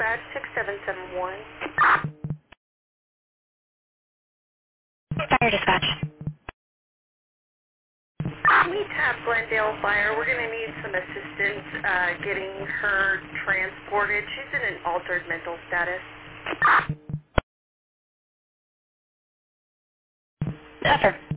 dispatch 6771. Fire dispatch. We have Glendale Fire. We're going to need some assistance getting her transported. She's in an altered mental status. Affirm.